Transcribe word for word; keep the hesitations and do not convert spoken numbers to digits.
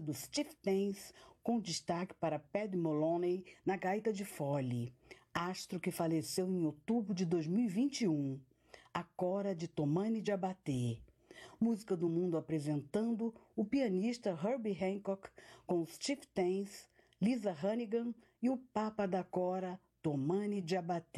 dos Chieftains, com destaque para Paddy Moloney na gaita de fole, astro que faleceu em outubro de dois mil e vinte e um. A Cora de Tomani Diabaté. Música do Mundo apresentando o pianista Herbie Hancock com os Chieftains, Lisa Hannigan e o Papa da Cora, Tomani Diabaté.